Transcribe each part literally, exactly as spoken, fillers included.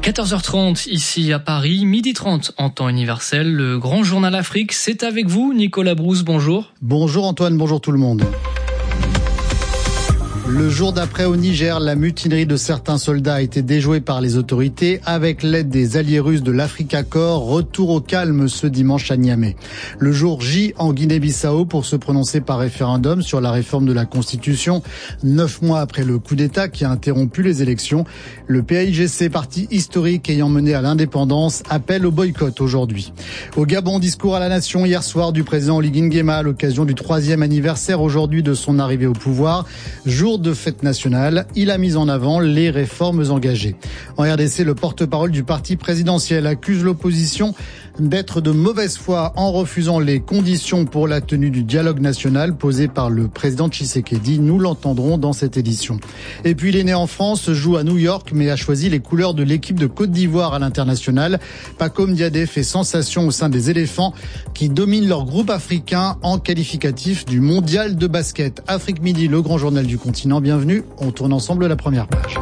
quatorze heures trente ici à Paris, midi trente en temps universel. Le grand journal Afrique, c'est avec vous, Nicolas Brousse, bonjour. Bonjour Antoine, bonjour tout le monde. Le jour d'après au Niger, la mutinerie de certains soldats a été déjouée par les autorités avec l'aide des alliés russes de l'Africa Corps. Retour au calme ce dimanche à Niamey. Le jour J en Guinée-Bissau pour se prononcer par référendum sur la réforme de la Constitution. Neuf mois après le coup d'État qui a interrompu les élections, le P A I G C, parti historique ayant mené à l'indépendance, appelle au boycott aujourd'hui. Au Gabon, discours à la nation hier soir du président Oligui Nguema à l'occasion du troisième anniversaire aujourd'hui de son arrivée au pouvoir. Jour de fête nationale, il a mis en avant les réformes engagées. En R D C, le porte-parole du parti présidentiel accuse l'opposition d'être de mauvaise foi en refusant les conditions pour la tenue du dialogue national posé par le président Tshisekedi. Nous l'entendrons dans cette édition. Et puis il est né en France, joue à New York, mais a choisi les couleurs de l'équipe de Côte d'Ivoire à l'international. Pacome Diadé fait sensation au sein des éléphants qui dominent leur groupe africain en qualificatif du mondial de basket. Afrique Midi, le grand journal du continent. Bienvenue, on tourne ensemble la première page.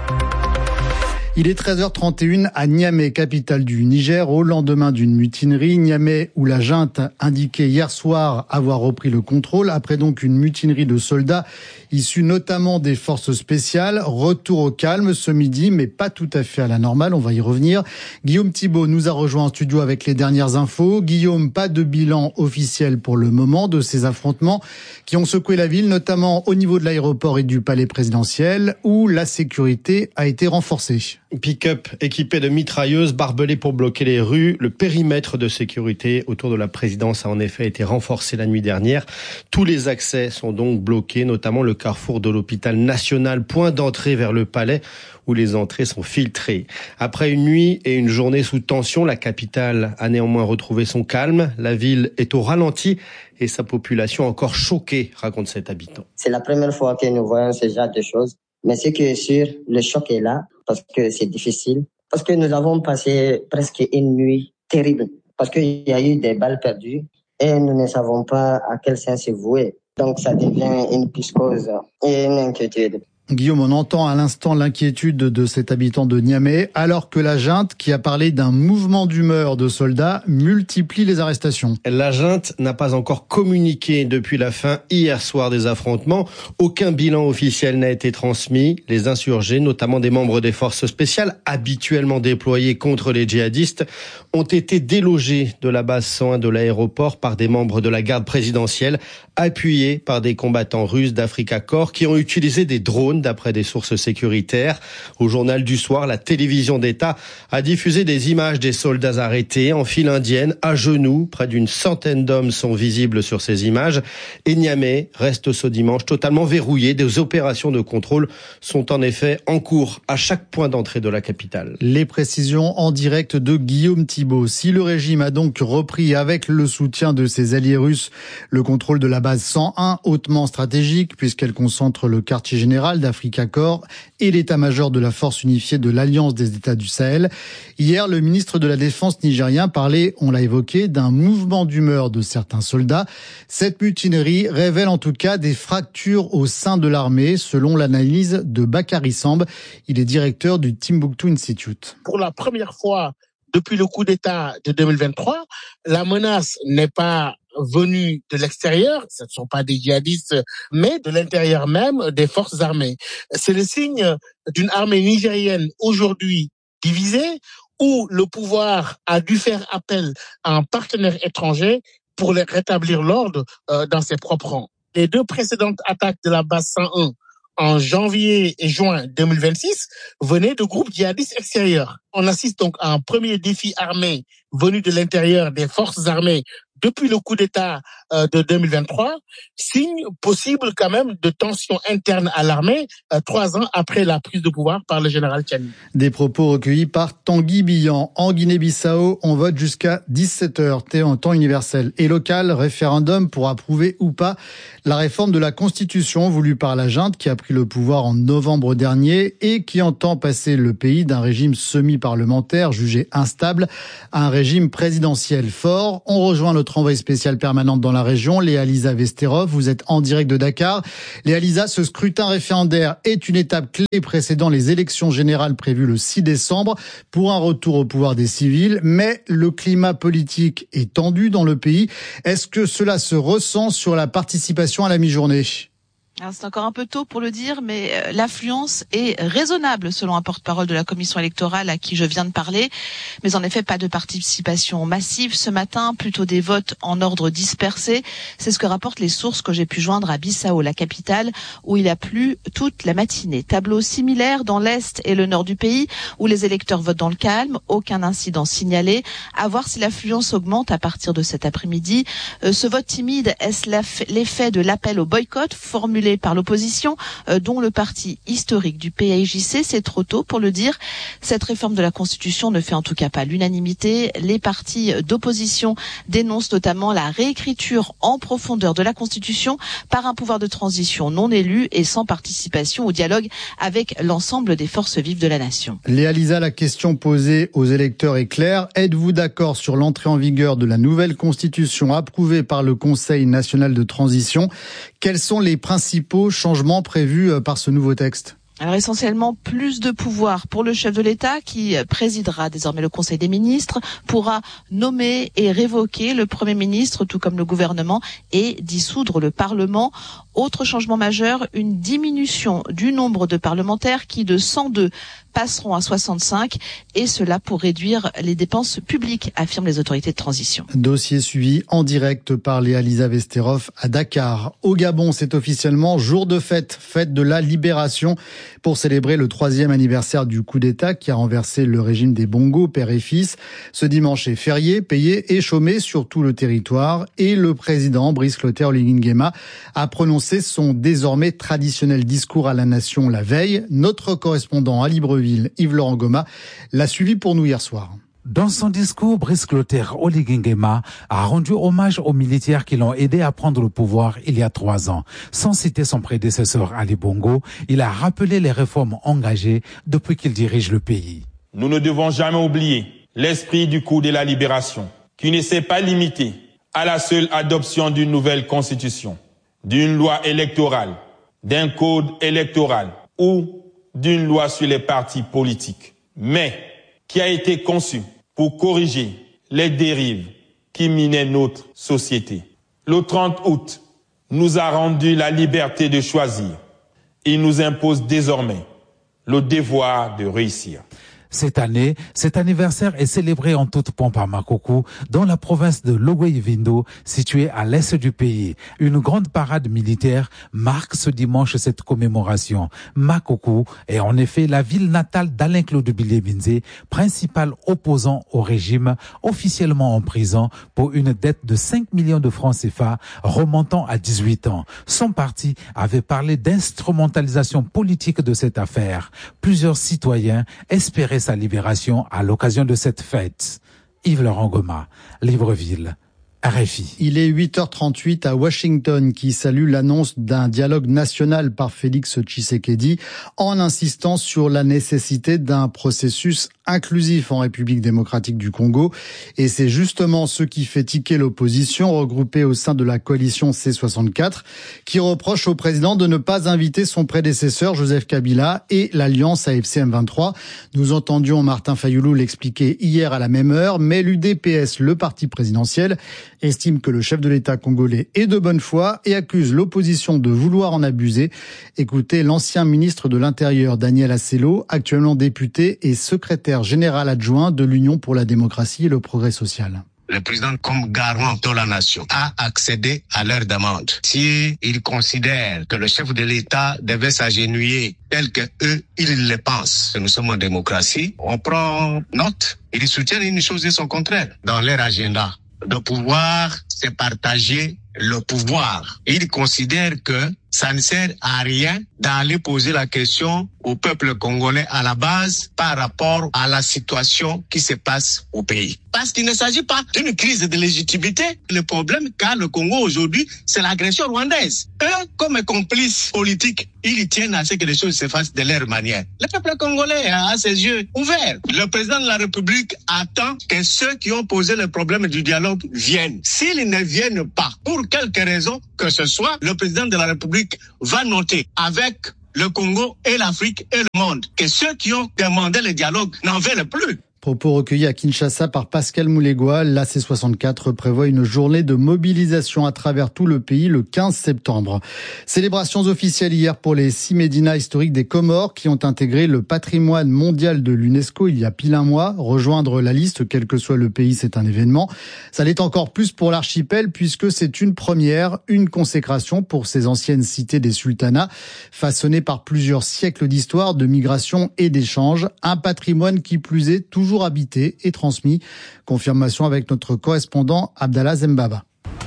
Il est treize heures trente et une à Niamey, capitale du Niger, au lendemain d'une mutinerie. Niamey, où la junte indiquait hier soir avoir repris le contrôle, après donc une mutinerie de soldats issus notamment des forces spéciales. Retour au calme ce midi, mais pas tout à fait à la normale, on va y revenir. Guillaume Thibault nous a rejoint en studio avec les dernières infos. Guillaume, pas de bilan officiel pour le moment de ces affrontements qui ont secoué la ville, notamment au niveau de l'aéroport et du palais présidentiel, où la sécurité a été renforcée. Pick-up équipé de mitrailleuses, barbelés pour bloquer les rues. Le périmètre de sécurité autour de la présidence a en effet été renforcé la nuit dernière. Tous les accès sont donc bloqués, notamment le carrefour de l'hôpital national, point d'entrée vers le palais, où les entrées sont filtrées. Après une nuit et une journée sous tension, la capitale a néanmoins retrouvé son calme. La ville est au ralenti et sa population encore choquée, raconte cet habitant. C'est la première fois que nous voyons ce genre de choses. Mais ce qui est sûr, le choc est là parce que c'est difficile. Parce que nous avons passé presque une nuit terrible. Parce qu'il y a eu des balles perdues et nous ne savons pas à quel sens se vouer. Donc ça devient une psychose et une inquiétude. Guillaume, on entend à l'instant l'inquiétude de cet habitant de Niamey, alors que la junte, qui a parlé d'un mouvement d'humeur de soldats, multiplie les arrestations. La junte n'a pas encore communiqué depuis la fin hier soir des affrontements. Aucun bilan officiel n'a été transmis. Les insurgés, notamment des membres des forces spéciales, habituellement déployés contre les djihadistes, ont été délogés de la base cent un de l'aéroport par des membres de la garde présidentielle, appuyés par des combattants russes d'Africa Corps qui ont utilisé des drones d'après des sources sécuritaires. Au journal du soir, la télévision d'État a diffusé des images des soldats arrêtés en file indienne, à genoux. Près d'une centaine d'hommes sont visibles sur ces images. Et Niamey reste ce dimanche totalement verrouillé. Des opérations de contrôle sont en effet en cours à chaque point d'entrée de la capitale. Les précisions en direct de Guillaume Thibault. Si le régime a donc repris avec le soutien de ses alliés russes le contrôle de la base cent un, hautement stratégique puisqu'elle concentre le quartier général d'Africa Corps et l'état-major de la force unifiée de l'Alliance des États du Sahel. Hier, le ministre de la Défense nigérien parlait, on l'a évoqué, d'un mouvement d'humeur de certains soldats. Cette mutinerie révèle en tout cas des fractures au sein de l'armée, selon l'analyse de Bakary Samb. Il est directeur du Timbuktu Institute. Pour la première fois depuis le coup d'État de deux mille vingt-trois, la menace n'est pas venus de l'extérieur, ce ne sont pas des djihadistes, mais de l'intérieur même des forces armées. C'est le signe d'une armée nigérienne aujourd'hui divisée, où le pouvoir a dû faire appel à un partenaire étranger pour rétablir l'ordre euh, dans ses propres rangs. Les deux précédentes attaques de la base cent un en janvier et juin deux mille vingt-six venaient de groupes djihadistes extérieurs. On assiste donc à un premier défi armé venu de l'intérieur des forces armées depuis le coup d'État euh, de deux mille vingt-trois, signe possible quand même de tensions internes à l'armée, euh, trois ans après la prise de pouvoir par le général Tchani. Des propos recueillis par Tanguy Bihan. En Guinée-Bissau, on vote jusqu'à dix-sept heures, en temps universel et local, référendum pour approuver ou pas la réforme de la Constitution voulue par la junte qui a pris le pouvoir en novembre dernier et qui entend passer le pays d'un régime semi-parlementaire jugé instable à un régime présidentiel fort. On rejoint notre notre envoyée spéciale permanente dans la région, Léa-Lisa Vesterov. Vous êtes en direct de Dakar. Léa-Lisa, ce scrutin référendaire est une étape clé précédant les élections générales prévues le six décembre pour un retour au pouvoir des civils. Mais le climat politique est tendu dans le pays. Est-ce que cela se ressent sur la participation à la mi-journée ? Alors c'est encore un peu tôt pour le dire, mais l'affluence est raisonnable selon un porte-parole de la commission électorale à qui je viens de parler. Mais en effet, pas de participation massive ce matin, plutôt des votes en ordre dispersé. C'est ce que rapportent les sources que j'ai pu joindre à Bissau, la capitale, où il a plu toute la matinée. Tableau similaire dans l'est et le nord du pays, où les électeurs votent dans le calme, aucun incident signalé. À voir si l'affluence augmente à partir de cet après-midi. Euh, ce vote timide, est-ce l'effet de l'appel au boycott formulé par l'opposition, euh, dont le parti historique du P A I J C? C'est trop tôt pour le dire. Cette réforme de la Constitution ne fait en tout cas pas l'unanimité. Les partis d'opposition dénoncent notamment la réécriture en profondeur de la Constitution par un pouvoir de transition non élu et sans participation au dialogue avec l'ensemble des forces vives de la nation. Léa-Lisa, la question posée aux électeurs est claire. Êtes-vous d'accord sur l'entrée en vigueur de la nouvelle Constitution approuvée par le Conseil national de transition? Quels sont les principaux changements prévus par ce nouveau texte? Alors essentiellement plus de pouvoir pour le chef de l'État qui présidera désormais le Conseil des ministres, pourra nommer et révoquer le Premier ministre tout comme le gouvernement et dissoudre le Parlement. Autre changement majeur, une diminution du nombre de parlementaires qui de cent deux passeront à soixante-cinq et cela pour réduire les dépenses publiques, affirment les autorités de transition. Dossier suivi en direct par Léa-Lisa Vesterov à Dakar. Au Gabon, c'est officiellement jour de fête, fête de la libération pour célébrer le troisième anniversaire du coup d'État qui a renversé le régime des Bongo, père et fils. Ce dimanche est férié, payé et chômé sur tout le territoire et le président Brice Clotaire Oligui Nguema a prononcé son désormais traditionnel discours à la nation la veille. Notre correspondant à Libreville, Yves-Laurent Goma, l'a suivi pour nous hier soir. Dans son discours, Brice Clotaire Oligui Nguema a rendu hommage aux militaires qui l'ont aidé à prendre le pouvoir il y a trois ans. Sans citer son prédécesseur Ali Bongo, il a rappelé les réformes engagées depuis qu'il dirige le pays. Nous ne devons jamais oublier l'esprit du coup de la libération, qui ne s'est pas limité à la seule adoption d'une nouvelle constitution, d'une loi électorale, d'un code électoral ou d'une loi sur les partis politiques, mais qui a été conçu pour corriger les dérives qui minaient notre société. Le trente août nous a rendu la liberté de choisir. Il nous impose désormais le devoir de réussir. Cette année, cet anniversaire est célébré en toute pompe à Makoko, dans la province de Logoi-Vindo, située à l'est du pays. Une grande parade militaire marque ce dimanche cette commémoration. Makoko est en effet la ville natale d'Alain-Claude Bilie-Binze, principal opposant au régime, officiellement en prison pour une dette de cinq millions de francs C F A remontant à dix-huit ans. Son parti avait parlé d'instrumentalisation politique de cette affaire. Plusieurs citoyens espéraient sa libération à l'occasion de cette fête. Yves-Laurent Goma, Libreville, R F I. Il est huit heures trente-huit à Washington qui salue l'annonce d'un dialogue national par Félix Tshisekedi en insistant sur la nécessité d'un processus inclusif en République démocratique du Congo. Et c'est justement ce qui fait tiquer l'opposition regroupée au sein de la coalition C soixante-quatre qui reproche au président de ne pas inviter son prédécesseur Joseph Kabila et l'alliance A F C M vingt-trois. Nous entendions Martin Fayoulou l'expliquer hier à la même heure, mais l'U D P S, le parti présidentiel, estime que le chef de l'État congolais est de bonne foi et accuse l'opposition de vouloir en abuser. Écoutez l'ancien ministre de l'Intérieur Daniel Assello, actuellement député et secrétaire général adjoint de l'Union pour la démocratie et le progrès social. Le président, comme garant de la nation, a accédé à leur demande. Si il considère que le chef de l'État devait s'agenouiller tel que eux, ils le pensent, nous sommes en démocratie, on prend note. Ils soutiennent une chose et son contraire dans leur agenda. De pouvoir se partager le pouvoir. Ils considèrent que Ça ne sert à rien d'aller poser la question au peuple congolais à la base par rapport à la situation qui se passe au pays. Parce qu'il ne s'agit pas d'une crise de légitimité. Le problème qu'a le Congo aujourd'hui, c'est l'agression rwandaise. Eux, comme complices politiques, ils tiennent à ce que les choses se fassent de leur manière. Le peuple congolais a ses yeux ouverts. Le président de la République attend que ceux qui ont posé le problème du dialogue viennent. S'ils ne viennent pas, pour quelque raison que ce soit, le président de la République va noter avec le Congo et l'Afrique et le monde que ceux qui ont demandé le dialogue n'en veulent plus. Propos recueillis à Kinshasa par Pascal Moulégois. L'A C soixante-quatre prévoit une journée de mobilisation à travers tout le pays le quinze septembre. Célébrations officielles hier pour les six médinas historiques des Comores qui ont intégré le patrimoine mondial de l'UNESCO il y a pile un mois. Rejoindre la liste, quel que soit le pays, c'est un événement. Ça l'est encore plus pour l'archipel puisque c'est une première, une consécration pour ces anciennes cités des sultanats, façonnées par plusieurs siècles d'histoire, de migration et d'échanges. Un patrimoine qui plus est toujours habité et transmis. Confirmation avec notre correspondant Abdallah Zembaba.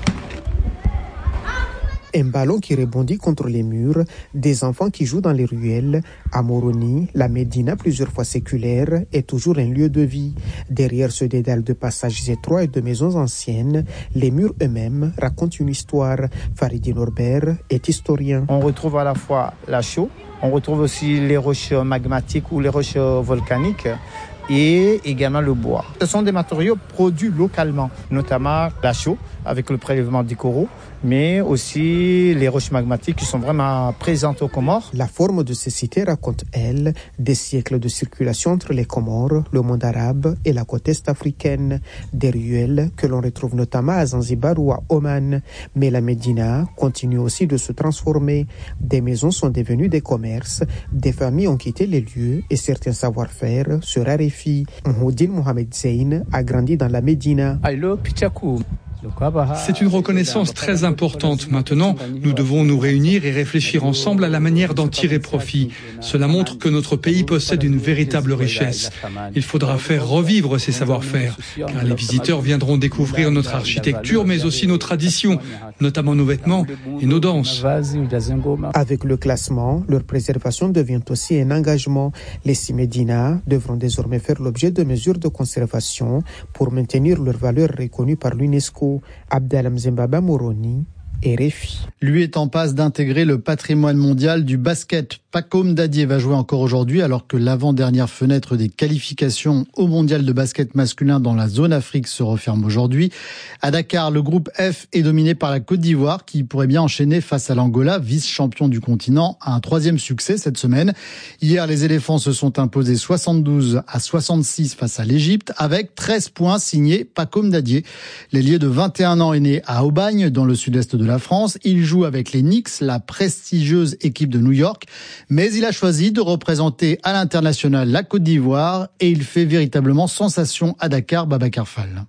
Un ballon qui rebondit contre les murs, des enfants qui jouent dans les ruelles. À Moroni, la Médina, plusieurs fois séculaire, est toujours un lieu de vie. Derrière ce dédale de passages étroits et de maisons anciennes, les murs eux-mêmes racontent une histoire. Faridi Norbert est historien. On retrouve à la fois la chaux, on retrouve aussi les roches magmatiques ou les roches volcaniques, et également le bois. Ce sont des matériaux produits localement, notamment la chaux avec le prélèvement du coraux, mais aussi les roches magmatiques qui sont vraiment présentes aux Comores. La forme de ces cités raconte, elle, des siècles de circulation entre les Comores, le monde arabe et la côte est africaine. Des ruelles que l'on retrouve notamment à Zanzibar ou à Oman. Mais la Médina continue aussi de se transformer. Des maisons sont devenues des commerces, des familles ont quitté les lieux et certains savoir-faire se raréfient. Mhoudine Mohamed Zeyn a grandi dans la Médina. C'est une reconnaissance très importante. Maintenant, nous devons nous réunir et réfléchir ensemble à la manière d'en tirer profit. Cela montre que notre pays possède une véritable richesse. Il faudra faire revivre ces savoir-faire, car les visiteurs viendront découvrir notre architecture, mais aussi nos traditions, notamment nos vêtements et nos danses. Avec le classement, leur préservation devient aussi un engagement. Les six médinas devront désormais faire l'objet de mesures de conservation pour maintenir leur valeur reconnue par l'UNESCO. Abdallah Zembaba Moroni, R F I. Lui est en passe d'intégrer le patrimoine mondial du basket. Pacôme Dadié va jouer encore aujourd'hui alors que l'avant-dernière fenêtre des qualifications au mondial de basket masculin dans la zone Afrique se referme aujourd'hui. À Dakar, le groupe F est dominé par la Côte d'Ivoire qui pourrait bien enchaîner face à l'Angola, vice-champion du continent, à un troisième succès cette semaine. Hier, les éléphants se sont imposés soixante-douze à soixante-six face à l'Égypte avec treize points signés Pacôme Dadié. L'ailier de vingt et un ans est né à Aubagne dans le sud-est de la France. Il joue avec les Knicks, la prestigieuse équipe de New York. Mais il a choisi de représenter à l'international la Côte d'Ivoire et il fait véritablement sensation à Dakar, Babacar Fall.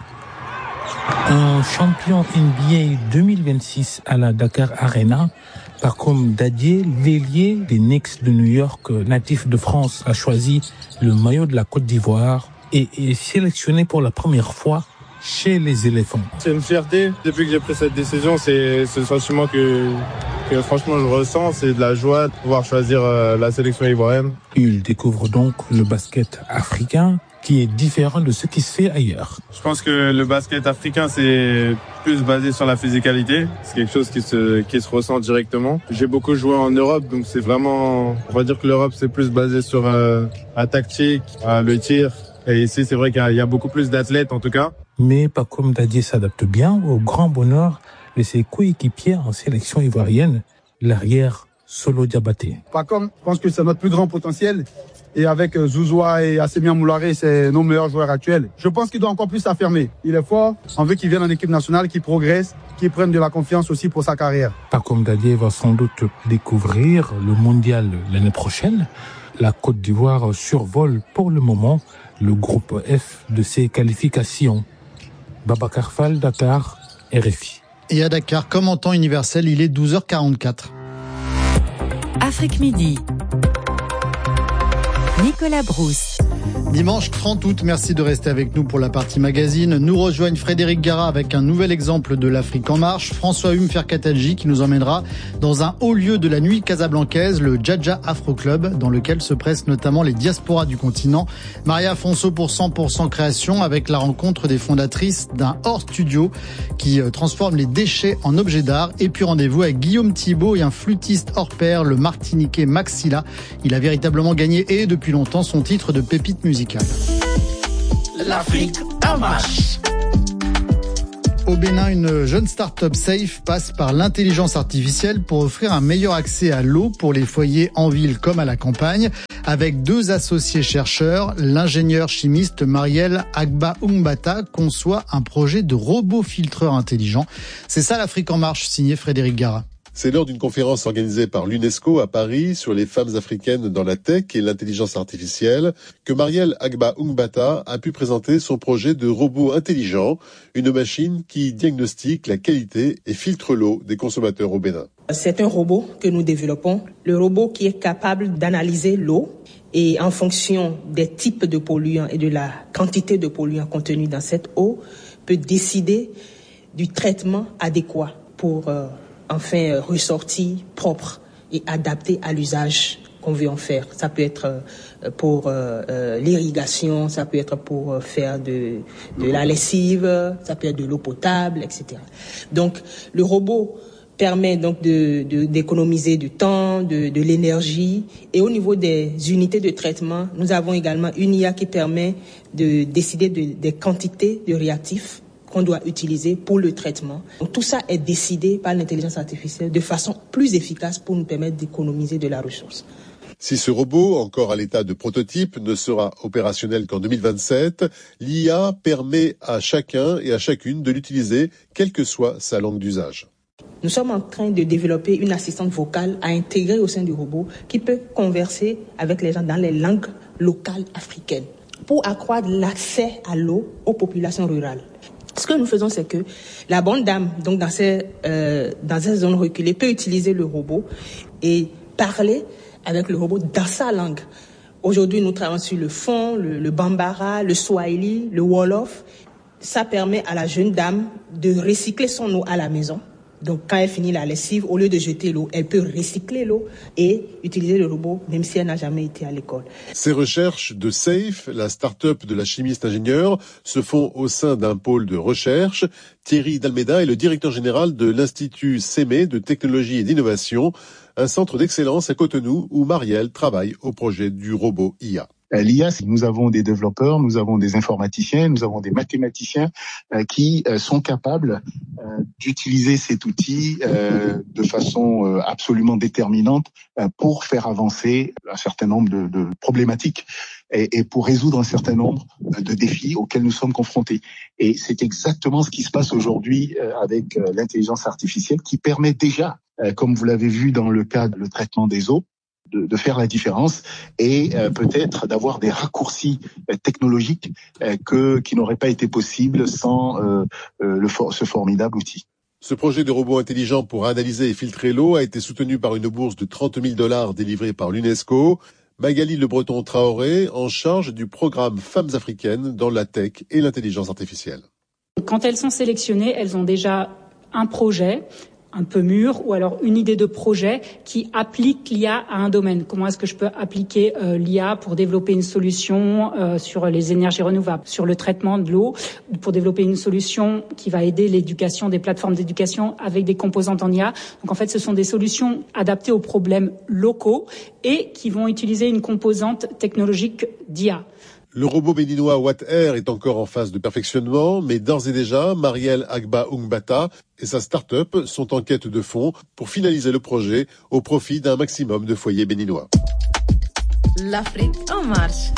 Un champion N B A deux mille vingt-six à la Dakar Arena, Pacôme Dadié, l'ailier des Knicks de New York, natif de France, a choisi le maillot de la Côte d'Ivoire et est sélectionné pour la première fois chez les éléphants. C'est une fierté. Depuis que j'ai pris cette décision, c'est ce sentiment que, que franchement je ressens. C'est de la joie de pouvoir choisir euh, la sélection ivoirienne. Il découvre donc le basket africain qui est différent de ce qui se fait ailleurs. Je pense que le basket africain, c'est plus basé sur la physicalité. C'est quelque chose qui se, qui se ressent directement. J'ai beaucoup joué en Europe, donc c'est vraiment, on va dire que l'Europe, c'est plus basé sur euh, la tactique, euh, le tir. Et ici, c'est vrai qu'il y a beaucoup plus d'athlètes, en tout cas. Mais Pacôme Dadié s'adapte bien au grand bonheur de ses coéquipiers en sélection ivoirienne, l'arrière Solo Diabaté. Pacôme, je pense que c'est notre plus grand potentiel. Et avec Zouzoua et Assemia Moularé, c'est nos meilleurs joueurs actuels. Je pense qu'il doit encore plus s'affirmer. Il est fort, on veut qu'il vienne en équipe nationale, qu'il progresse, qu'il prenne de la confiance aussi pour sa carrière. Pacôme Dadié va sans doute découvrir le mondial l'année prochaine. La Côte d'Ivoire survole pour le moment le groupe F de ses qualifications. Babacar Fall, Dakar, R F I. Et à Dakar, comme en temps universel, il est douze heures quarante-quatre. Afrique Midi. Nicolas Brousse. Dimanche trente août, merci de rester avec nous pour la partie magazine. Nous rejoignent Frédéric Gara avec un nouvel exemple de l'Afrique en marche, François Hume Ferkatadji qui nous emmènera dans un haut lieu de la nuit casablancaise, le Djadja Afro Club, dans lequel se pressent notamment les diasporas du continent. Maria Afonso pour cent pour cent création avec la rencontre des fondatrices d'un hors studio qui transforme les déchets en objets d'art. Et puis rendez-vous avec Guillaume Thibault et un flûtiste hors pair, le martiniquais Maxilla. Il a véritablement gagné et depuis longtemps son titre de pépite musicale. L'Afrique en marche. Au Bénin, une jeune start-up Safe passe par l'intelligence artificielle pour offrir un meilleur accès à l'eau pour les foyers en ville comme à la campagne. Avec deux associés chercheurs, l'ingénieur chimiste Marielle Agba Ungbata conçoit un projet de robot filtreur intelligent. C'est ça l'Afrique en marche, signé Frédéric Gara. C'est lors d'une conférence organisée par l'UNESCO à Paris sur les femmes africaines dans la tech et l'intelligence artificielle que Marielle Agba Ungbata a pu présenter son projet de robot intelligent, une machine qui diagnostique la qualité et filtre l'eau des consommateurs au Bénin. C'est un robot que nous développons, le robot qui est capable d'analyser l'eau et en fonction des types de polluants et de la quantité de polluants contenus dans cette eau, peut décider du traitement adéquat pour euh, enfin ressorti, propre et adapté à l'usage qu'on veut en faire. Ça peut être pour euh, euh, l'irrigation, ça peut être pour faire de, de la lessive, ça peut être de l'eau potable, et cetera. Donc le robot permet donc de, de, d'économiser du temps, de, de l'énergie. Et au niveau des unités de traitement, nous avons également une I A qui permet de décider de, des quantités de réactifs qu'on doit utiliser pour le traitement. Donc, tout ça est décidé par l'intelligence artificielle de façon plus efficace pour nous permettre d'économiser de la ressource. Si ce robot, encore à l'état de prototype, ne sera opérationnel qu'en deux mille vingt-sept, l'I A permet à chacun et à chacune de l'utiliser, quelle que soit sa langue d'usage. Nous sommes en train de développer une assistante vocale à intégrer au sein du robot qui peut converser avec les gens dans les langues locales africaines pour accroître l'accès à l'eau aux populations rurales. Ce que nous faisons, c'est que la bonne dame, donc dans ces, euh, dans ces zones reculées, peut utiliser le robot et parler avec le robot dans sa langue. Aujourd'hui, nous travaillons sur le fon, le, le bambara, le swahili, le wolof. Ça permet à la jeune dame de recycler son eau à la maison. Donc, quand elle finit la lessive, au lieu de jeter l'eau, elle peut recycler l'eau et utiliser le robot, même si elle n'a jamais été à l'école. Ces recherches de Safe, la start-up de la chimiste ingénieure, se font au sein d'un pôle de recherche. Thierry Dalmeda est le directeur général de l'Institut C M E de technologie et d'innovation, un centre d'excellence à Cotonou où Marielle travaille au projet du robot I A. L'I A, nous avons des développeurs, nous avons des informaticiens, nous avons des mathématiciens euh, qui euh, sont capables euh, d'utiliser cet outil euh, de façon euh, absolument déterminante euh, pour faire avancer un certain nombre de, de problématiques et, et pour résoudre un certain nombre de défis auxquels nous sommes confrontés. Et c'est exactement ce qui se passe aujourd'hui euh, avec euh, l'intelligence artificielle qui permet déjà, euh, comme vous l'avez vu dans le cas du traitement des eaux, De, de faire la différence et euh, peut-être d'avoir des raccourcis euh, technologiques euh, que qui n'auraient pas été possibles sans euh, euh, le for- ce formidable outil. Ce projet de robot intelligent pour analyser et filtrer l'eau a été soutenu par une bourse de trente mille dollars délivrée par l'UNESCO. Magali Le Breton Traoré, en charge du programme Femmes africaines dans la tech et l'intelligence artificielle. Quand elles sont sélectionnées, elles ont déjà un projet un peu mûr ou alors une idée de projet qui applique l'I A à un domaine. Comment est-ce que je peux appliquer euh, l'I A pour développer une solution euh, sur les énergies renouvelables, sur le traitement de l'eau, pour développer une solution qui va aider l'éducation, des plateformes d'éducation avec des composantes en I A. Donc en fait, ce sont des solutions adaptées aux problèmes locaux et qui vont utiliser une composante technologique d'I A. Le robot béninois WattAir est encore en phase de perfectionnement, mais d'ores et déjà, Marielle Agba Ungbata et sa start-up sont en quête de fonds pour finaliser le projet au profit d'un maximum de foyers béninois. L'Afrique en marche.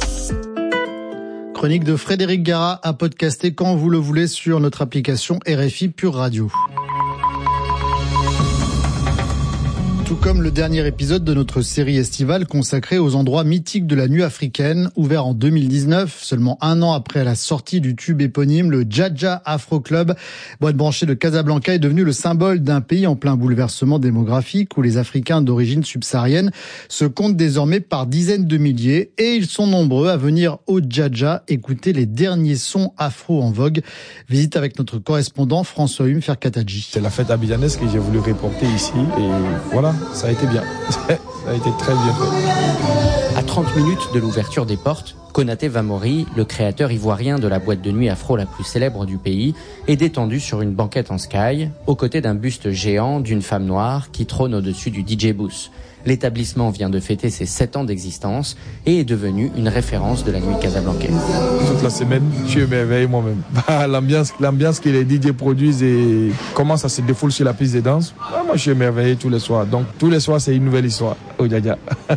Chronique de Frédéric Gara à podcaster quand vous le voulez sur notre application R F I Pure Radio. Tout comme le dernier épisode de notre série estivale consacrée aux endroits mythiques de la nuit africaine, ouvert en deux mille dix-neuf, seulement un an après la sortie du tube éponyme, le Dja-Dja Afro Club, boîte branchée de Casablanca, est devenu le symbole d'un pays en plein bouleversement démographique où les Africains d'origine subsaharienne se comptent désormais par dizaines de milliers et ils sont nombreux à venir au Dja-Dja écouter les derniers sons afro en vogue. Visite avec notre correspondant François Hume Ferkatadji. C'est la fête abidjanaise que j'ai voulu reporter ici et voilà. Ça a été bien. Ça a été très bien fait. À trente minutes de l'ouverture des portes, Konaté Vamori, le créateur ivoirien de la boîte de nuit afro la plus célèbre du pays, est détendu sur une banquette en sky, aux côtés d'un buste géant d'une femme noire qui trône au-dessus du D J booth. L'établissement vient de fêter ses sept ans d'existence et est devenu une référence de la nuit casablancaise. Toute la semaine, je suis émerveillé moi-même. L'ambiance, l'ambiance que les D J produisent et comment ça se défoule sur la piste de danse, moi je suis émerveillé tous les soirs. Donc tous les soirs, c'est une nouvelle histoire au Dja-Dja.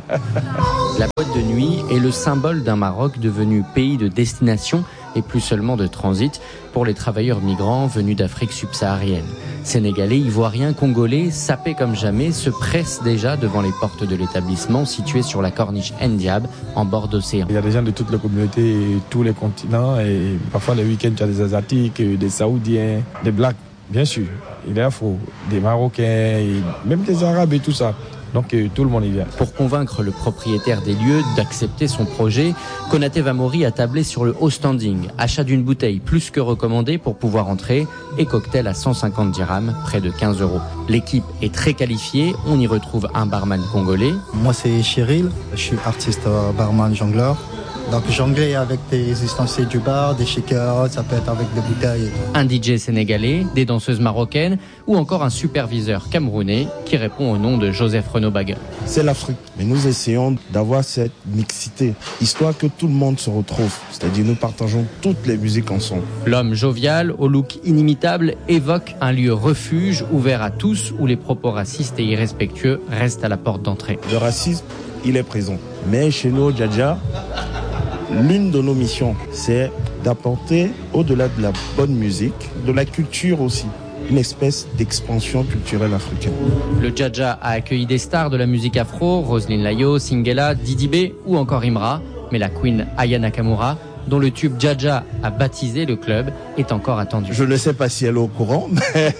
La boîte de nuit est le symbole d'un Maroc devenu pays de destination et plus seulement de transit pour les travailleurs migrants venus d'Afrique subsaharienne. Sénégalais, Ivoiriens, Congolais, sapés comme jamais, se pressent déjà devant les portes de l'établissement situé sur la corniche Ndiab, en bord d'océan. Il y a des gens de toutes les communautés, tous les continents, et parfois les week-ends, il y a des Asiatiques, des Saoudiens, des Blacks, bien sûr. Il est afro, des Marocains, et même des Arabes et tout ça. Donc euh, tout le monde y vient. Pour convaincre le propriétaire des lieux d'accepter son projet, Konaté Vamori a tablé sur le haut standing, achat d'une bouteille plus que recommandée pour pouvoir entrer et cocktail à cent cinquante dirhams, près de quinze euros. L'équipe est très qualifiée, on y retrouve un barman congolais. Moi c'est Chéril, je suis artiste barman jongleur. Donc jongler avec des ustensiles du bar, des shakers, ça peut être avec des bouteilles. Un D J sénégalais, des danseuses marocaines ou encore un superviseur camerounais qui répond au nom de Joseph Renaud Baga. C'est l'Afrique, mais nous essayons d'avoir cette mixité, histoire que tout le monde se retrouve. C'est-à-dire nous partageons toutes les musiques ensemble. L'homme jovial, au look inimitable, évoque un lieu refuge ouvert à tous où les propos racistes et irrespectueux restent à la porte d'entrée. Le racisme, il est présent. Mais chez nous, au Dja-Dja, l'une de nos missions, c'est d'apporter, au-delà de la bonne musique, de la culture aussi, une espèce d'expansion culturelle africaine. Le Dja-Dja a accueilli des stars de la musique afro, Roselyne Layo, Singela, Didi B ou encore Imra, mais la queen Aya Nakamura, dont le tube Dja-Dja a baptisé le club, est encore attendue. Je ne sais pas si elle est au courant, mais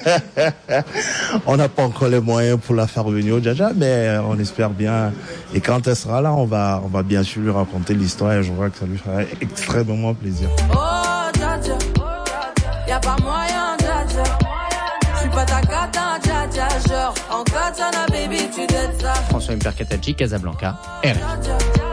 on n'a pas encore les moyens pour la faire venir au Dja-Dja, mais on espère bien. Et quand elle sera là, on va, on va bien sûr lui raconter l'histoire et je crois que ça lui fera extrêmement plaisir. Oh Dja-Dja, y'a pas moyen Dja-Dja, j'suis pas ta cata Dja-Dja, genre en katana baby tu dettes ça. François Mperkatadji, Casablanca, R F I.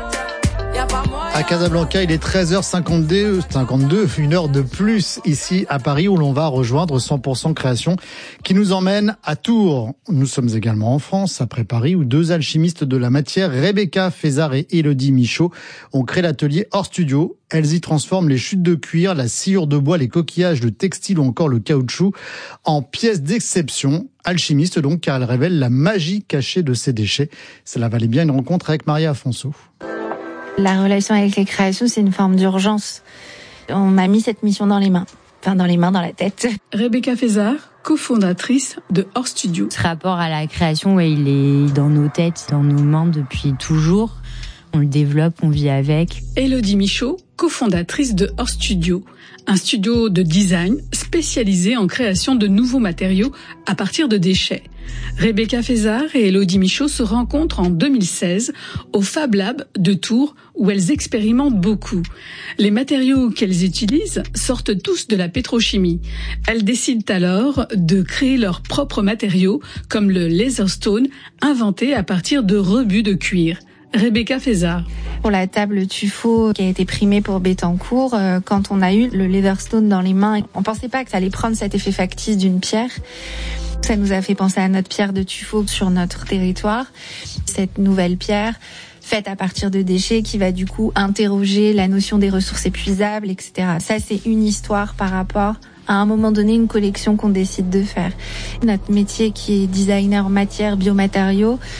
À Casablanca, il est treize heures cinquante-deux, une heure de plus ici à Paris où l'on va rejoindre cent pour cent Création qui nous emmène à Tours. Nous sommes également en France, après Paris, où deux alchimistes de la matière, Rebecca Fézard et Élodie Michaud, ont créé l'atelier hors studio. Elles y transforment les chutes de cuir, la sciure de bois, les coquillages, le textile ou encore le caoutchouc en pièces d'exception. Alchimistes donc, car elles révèlent la magie cachée de ces déchets. Cela valait bien une rencontre avec Maria Afonso. La relation avec les créations, c'est une forme d'urgence. On m'a mis cette mission dans les mains. Enfin, dans les mains, dans la tête. Rebecca Fézard, cofondatrice de Hors Studio. Ce rapport à la création, ouais, il est dans nos têtes, dans nos mains depuis toujours. On le développe, on vit avec. Élodie Michaud, cofondatrice de Hors Studio, un studio de design spécialisé en création de nouveaux matériaux à partir de déchets. Rebecca Fézard et Élodie Michaud se rencontrent en deux mille seize au Fab Lab de Tours où elles expérimentent beaucoup. Les matériaux qu'elles utilisent sortent tous de la pétrochimie. Elles décident alors de créer leurs propres matériaux comme le Laserstone inventé à partir de rebuts de cuir. Rebecca Fézard. Pour la table tuffeau qui a été primée pour Bettencourt, euh, quand on a eu le Leatherstone dans les mains, on pensait pas que ça allait prendre cet effet factice d'une pierre. Ça nous a fait penser à notre pierre de tuffeau sur notre territoire. Cette nouvelle pierre faite à partir de déchets qui va du coup interroger la notion des ressources épuisables, et cetera. Ça, c'est une histoire par rapport à un moment donné, une collection qu'on décide de faire. Notre métier qui est designer matière, biomatériaux,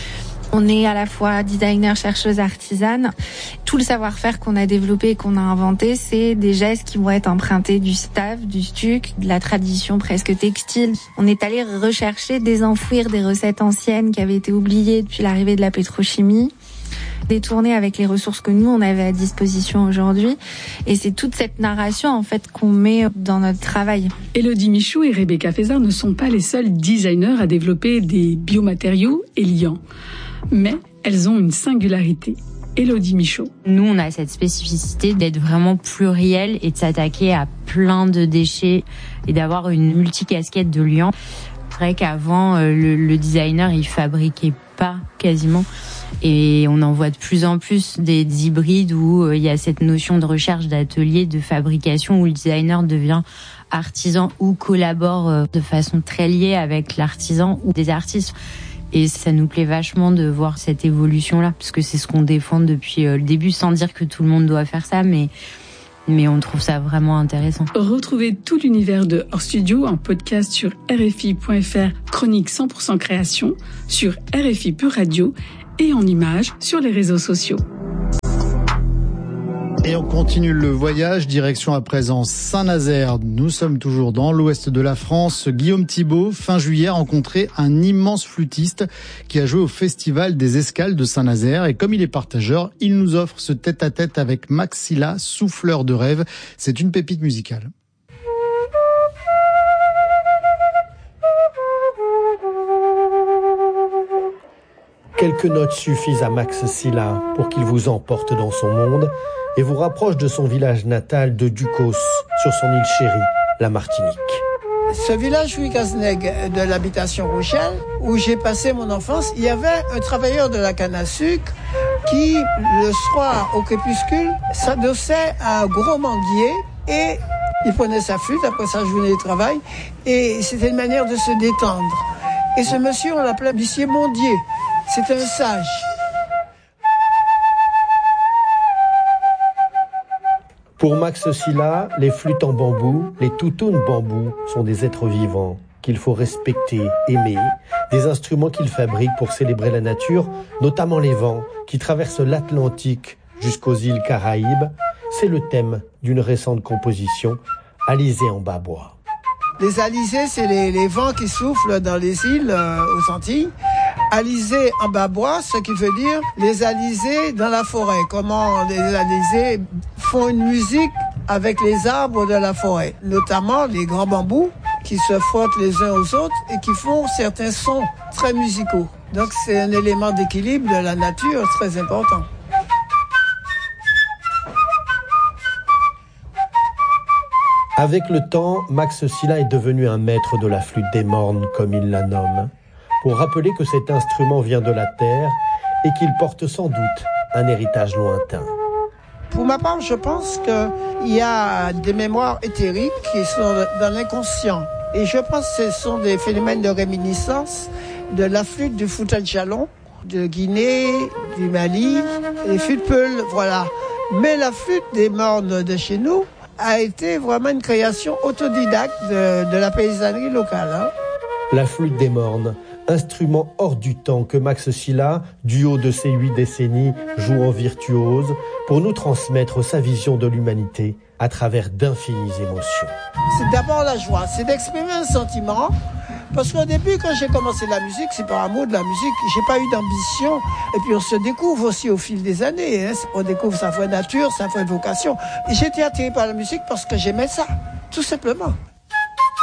On est à la fois designer, chercheuse, artisane. Tout le savoir-faire qu'on a développé et qu'on a inventé, c'est des gestes qui vont être empruntés du staff, du stuc, de la tradition presque textile. On est allé rechercher, désenfouir des recettes anciennes qui avaient été oubliées depuis l'arrivée de la pétrochimie, détourner avec les ressources que nous, on avait à disposition aujourd'hui. Et c'est toute cette narration, en fait, qu'on met dans notre travail. Élodie Michaud et Rebecca Fézard ne sont pas les seuls designers à développer des biomatériaux et liants. Mais elles ont une singularité. Élodie Michaud. Nous, on a cette spécificité d'être vraiment pluriel et de s'attaquer à plein de déchets et d'avoir une multicasquette de liants. C'est vrai qu'avant, le, le designer, il fabriquait pas quasiment. Et on en voit de plus en plus des, des hybrides où euh, il y a cette notion de recherche d'atelier, de fabrication, où le designer devient artisan ou collabore euh, de façon très liée avec l'artisan ou des artistes. Et ça nous plaît vachement de voir cette évolution-là, parce que c'est ce qu'on défend depuis euh, le début, sans dire que tout le monde doit faire ça, mais mais on trouve ça vraiment intéressant. Retrouvez tout l'univers de Hors Studio en podcast sur R F I point F R, chronique cent pour cent création, sur R F I Pure Radio et en images sur les réseaux sociaux. Et on continue le voyage, direction à présent Saint-Nazaire. Nous sommes toujours dans l'ouest de la France. Guillaume Thibault, fin juillet, a rencontré un immense flûtiste qui a joué au Festival des Escales de Saint-Nazaire. Et comme il est partageur, il nous offre ce tête-à-tête avec Max Sylla, souffleur de rêve. C'est une pépite musicale. Quelques notes suffisent à Max Sylla pour qu'il vous emporte dans son monde et vous rapproche de son village natal de Ducos, sur son île chérie, la Martinique. Ce village Fouikazneg de l'habitation Rochelle, où j'ai passé mon enfance, il y avait un travailleur de la canne à sucre qui, le soir au crépuscule, s'adossait à un gros manguier et il prenait sa flûte après sa journée de travail et c'était une manière de se détendre. Et ce monsieur, on l'appelait Monsieur Mondier. C'était un sage. Pour Max Sylla, les flûtes en bambou, les toutounes bambou sont des êtres vivants qu'il faut respecter, aimer, des instruments qu'il fabrique pour célébrer la nature, notamment les vents qui traversent l'Atlantique jusqu'aux îles Caraïbes. C'est le thème d'une récente composition, Alizé en bas-bois. Les alizés, c'est les, les vents qui soufflent dans les îles euh, aux Antilles. Alizés en bas-bois, ce qui veut dire les alizés dans la forêt. Comment les alizés font une musique avec les arbres de la forêt, notamment les grands bambous qui se frottent les uns aux autres et qui font certains sons très musicaux. Donc c'est un élément d'équilibre de la nature très important. Avec le temps, Max Sylla est devenu un maître de la flûte des mornes, comme il la nomme, pour rappeler que cet instrument vient de la terre et qu'il porte sans doute un héritage lointain. Pour ma part, je pense qu'il y a des mémoires éthériques qui sont dans l'inconscient. Et je pense que ce sont des phénomènes de réminiscence de la flûte du Fouta Djallon, de Guinée, du Mali, les flûtes Peul, voilà. Mais la flûte des mornes de chez nous a été vraiment une création autodidacte de, de la paysannerie locale. Hein. La flûte des mornes, instrument hors du temps que Max Sylla, du haut de ses huit décennies, joue en virtuose pour nous transmettre sa vision de l'humanité à travers d'infinies émotions. C'est d'abord la joie, c'est d'exprimer un sentiment. Parce qu'au début, quand j'ai commencé la musique, c'est par amour de la musique. J'ai pas eu d'ambition. Et puis on se découvre aussi au fil des années. Hein. On découvre sa vraie nature, sa vraie vocation. Et j'étais attiré par la musique parce que j'aimais ça, tout simplement.